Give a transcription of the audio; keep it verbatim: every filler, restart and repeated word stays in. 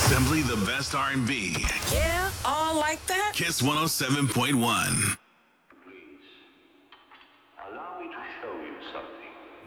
Simply the best R and B. Yeah, all like that? Kiss one oh seven point one. Please, allow me to show you something.